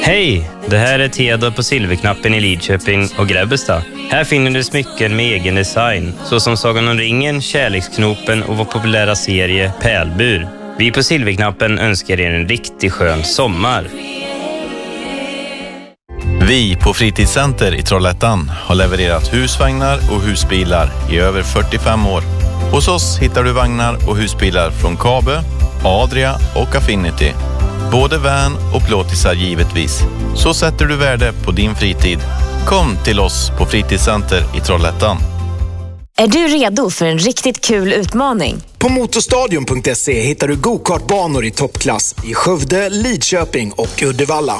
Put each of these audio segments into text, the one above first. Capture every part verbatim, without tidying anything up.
Hej! Det här är Theodor på Silverknappen i Lidköping och Grebbestad. Här finner du smycken med egen design, såsom Sagan om ringen, Kärleksknopen och vår populära serie Pärlbur. Vi på Silverknappen önskar er en riktigt skön sommar. Vi på Fritidscenter i Trollhättan har levererat husvagnar och husbilar i över fyrtiofem år. Hos oss hittar du vagnar och husbilar från Kabe, Adria och Affinity. Både van och plåtisar givetvis. Så sätter du värde på din fritid. Kom till oss på Fritidscenter i Trollhättan. Är du redo för en riktigt kul utmaning? På motorstadion punkt se hittar du go-kartbanor i toppklass i Skövde, Lidköping och Uddevalla.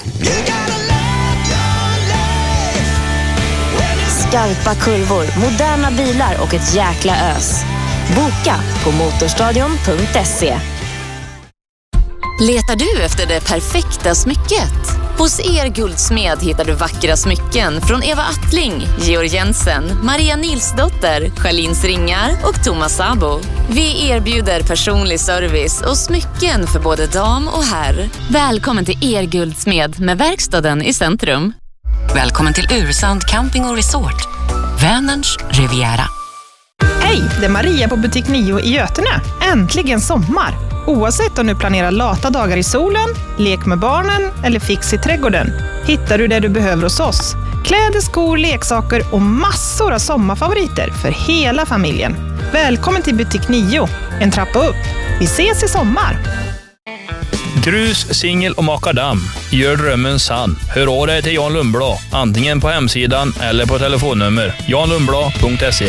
Skarpa kurvor, moderna bilar och ett jäkla ös. Boka på motorstadion punkt se. Letar du efter det perfekta smycket? Hos Er Guldsmed hittar du vackra smycken från Eva Attling, Georg Jensen, Maria Nilsdotter, Charlins Ringar och Thomas Sabo. Vi erbjuder personlig service och smycken för både dam och herr. Välkommen till Er Guldsmed med verkstaden i centrum. Välkommen till Ursand Camping och Resort, Vänerns Riviera. Hej, det är Maria på Butik nio i Götene. Äntligen sommar! Oavsett om du planerar lata dagar i solen, lek med barnen eller fix i trädgården, hittar du det du behöver hos oss. Kläder, skor, leksaker och massor av sommarfavoriter för hela familjen. Välkommen till Butik nio, en trappa upp. Vi ses i sommar! Grus, singel och makadam. Gör drömmen sann. Hör av dig till Jan Lundblad, antingen på hemsidan eller på telefonnummer jan lundblad punkt se.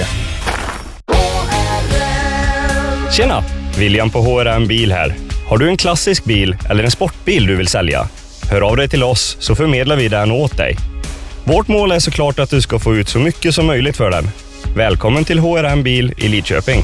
Tjena! William på H R M Bil här. Har du en klassisk bil eller en sportbil du vill sälja? Hör av dig till oss så förmedlar vi den åt dig. Vårt mål är såklart att du ska få ut så mycket som möjligt för den. Välkommen till H R M Bil i Lidköping.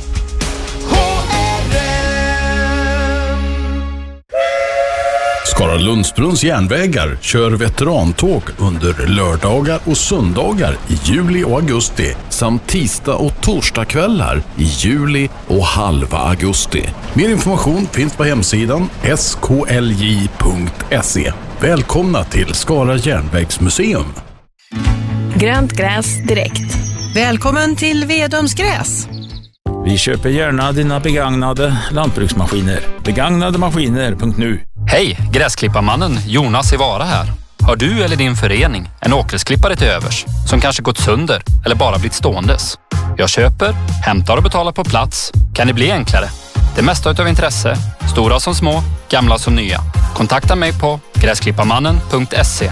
Skara Lundsbrunns järnvägar kör veterantåg under lördagar och söndagar i juli och augusti samt tisdag och torsdagskvällar i juli och halva augusti. Mer information finns på hemsidan s k l j punkt se. Välkomna till Skara järnvägsmuseum. Grönt gräs direkt. Välkommen till Vedums gräs. Vi köper gärna dina begagnade lantbruksmaskiner. begagnade maskiner punkt nu. Hej, gräsklipparmannen Jonas i Vara här. Har du eller din förening en åkersklippare till övers som kanske gått sönder eller bara blivit ståendes? Jag köper, hämtar och betalar på plats. Kan det bli enklare? Det mesta utav intresse, stora som små, gamla som nya. Kontakta mig på gräsklipparmannen punkt se.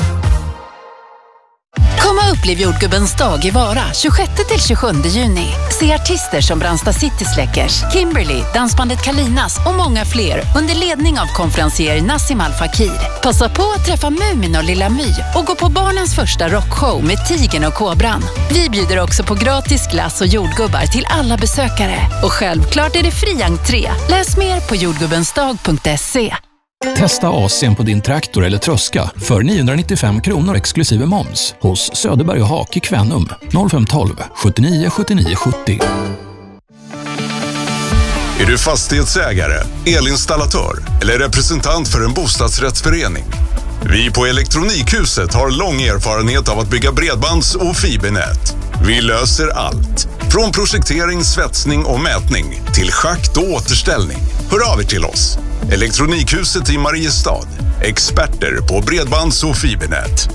Kom och upplev jordgubbens dag i Vara tjugosjätte till tjugosjunde juni. Se artister som Brandsta City Släckers, Kimberly, dansbandet Kalinas och många fler under ledning av konferencier Nassim Al Fakir. Passa på att träffa Mumin och Lilla My och gå på barnens första rockshow med Tigern och Kobran. Vi bjuder också på gratis glass och jordgubbar till alla besökare. Och självklart är det fri entré. Läs mer på jordgubbensdag punkt se. Testa Asien på din traktor eller tröska för niohundranittiofem kronor exklusive moms hos Söderberg och Hak i Kvänum noll fem ett två sjuttionio sjuttionio sjuttio. Är du fastighetsägare, elinstallatör eller representant för en bostadsrättsförening? Vi på Elektronikhuset har lång erfarenhet av att bygga bredbands- och fibernät. Vi löser allt. Från projektering, svetsning och mätning till schakt och återställning. Hör av er till oss. Elektronikhuset i Mariestad. Experter på bredbands- och fibernät.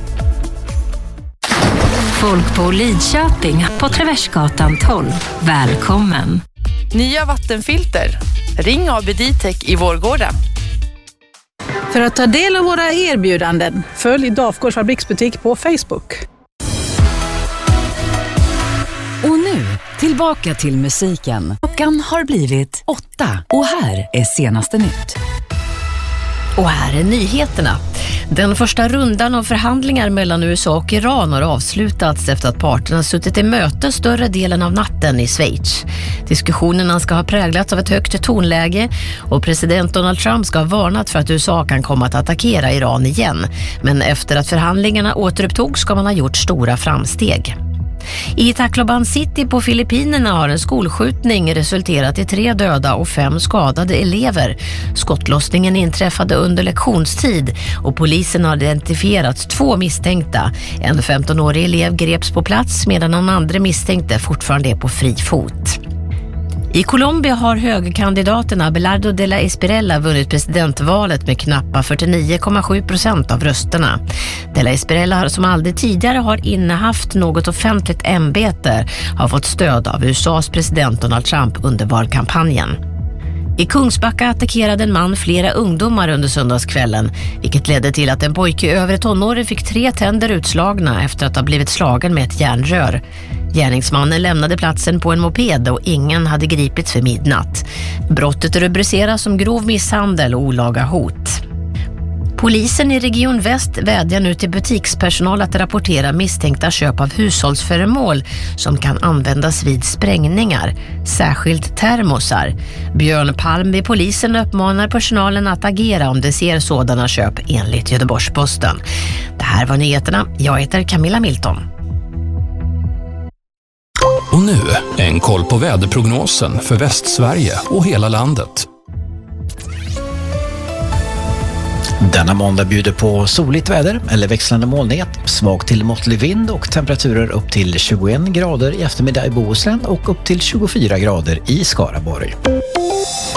Folk på Lidköping på Traversgatan tolv. Välkommen. Nya vattenfilter. Ring A B D-Tech i Vårgårda. För att ta del av våra erbjudanden, följ Dafgårds fabriksbutik på Facebook. Och nu, tillbaka till musiken. Klockan har blivit åtta och här är senaste nytt. Och här är nyheterna. Den första rundan av förhandlingar mellan U S A och Iran har avslutats efter att parterna suttit i möte större delen av natten i Schweiz. Diskussionerna ska ha präglats av ett högt tonläge och president Donald Trump ska ha varnat för att U S A kan komma att attackera Iran igen. Men efter att förhandlingarna återupptogs ska man ha gjort stora framsteg. I Tacloban City på Filippinerna har en skolskjutning resulterat i tre döda och fem skadade elever. Skottlossningen inträffade under lektionstid och polisen har identifierat två misstänkta. En femtonårig elev greps på plats medan en andra misstänkte fortfarande är på fri fot. I Colombia har högerkandidaten Abelardo de la Espriella vunnit presidentvalet med knappa fyrtionio komma sju procent av rösterna. De la Espriella har som aldrig tidigare har innehaft något offentligt ämbete har fått stöd av U S A:s president Donald Trump under valkampanjen. I Kungsbacka attackerade en man flera ungdomar under söndagskvällen, vilket ledde till att en pojke i övre tonåren fick tre tänder utslagna efter att ha blivit slagen med ett järnrör. Gärningsmannen lämnade platsen på en moped och ingen hade gripits för midnatt. Brottet rubriceras som grov misshandel och olaga hot. Polisen i Region Väst vädjar nu till butikspersonal att rapportera misstänkta köp av hushållsföremål som kan användas vid sprängningar, särskilt termosar. Björn Palm vid polisen uppmanar personalen att agera om de ser sådana köp enligt Göteborgs-Posten. Det här var nyheterna. Jag heter Camilla Milton. Och nu en koll på väderprognosen för Västsverige och hela landet. Denna måndag bjuder på soligt väder eller växlande molnighet, svag till måttlig vind och temperaturer upp till tjugoen grader i eftermiddag i Bohuslän och upp till tjugofyra grader i Skaraborg.